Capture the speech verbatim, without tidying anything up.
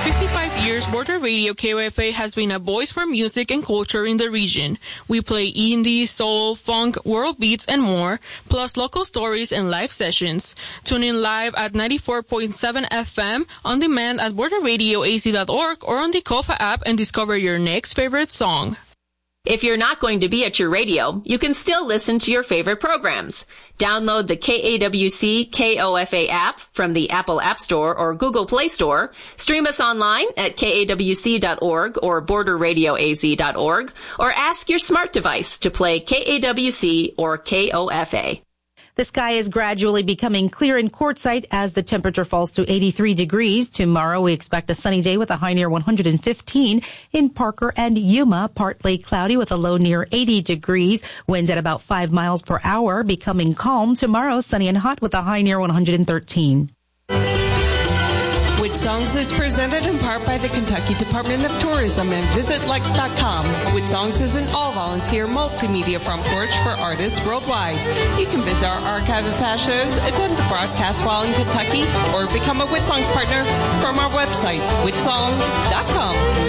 fifty-five years, Border Radio K O F A has been a voice for music and culture in the region. We play indie, soul, funk, world beats, and more, plus local stories and live sessions. Tune in live at ninety-four point seven F M, on demand at border radio a z dot org, or on the Kofa app and discover your next favorite song. If you're not going to be at your radio, you can still listen to your favorite programs. Download the K A W C K O F A app from the Apple App Store or Google Play Store. Stream us online at K A W C dot org or border radio a z dot org, or ask your smart device to play K A W C or K O F A. The sky is gradually becoming clear in Quartzsite as the temperature falls to eighty-three degrees. Tomorrow we expect a sunny day with a high near one hundred fifteen. In Parker and Yuma, partly cloudy with a low near eighty degrees. Winds at about five miles per hour, becoming calm. Tomorrow sunny and hot with a high near one hundred thirteen. Whit Songs is presented in part by the Kentucky Department of Tourism and Visit Lex dot com. Whit Songs is an all-volunteer multimedia front porch for artists worldwide. You can visit our archive of past shows, attend the broadcast while in Kentucky, or become a Whit Songs partner from our website, whit songs dot com.